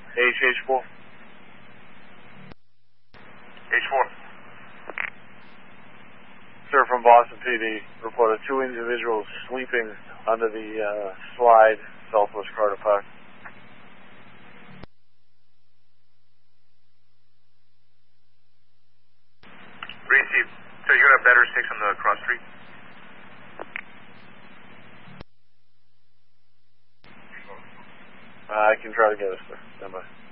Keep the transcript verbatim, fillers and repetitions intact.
H H four. H four. Sir, from Boston P D, reported two individuals sleeping under the uh, slide, Southwest Carter Park. Received. So you're going to have better six on the cross street? Uh, I can try to get us there. Stand by.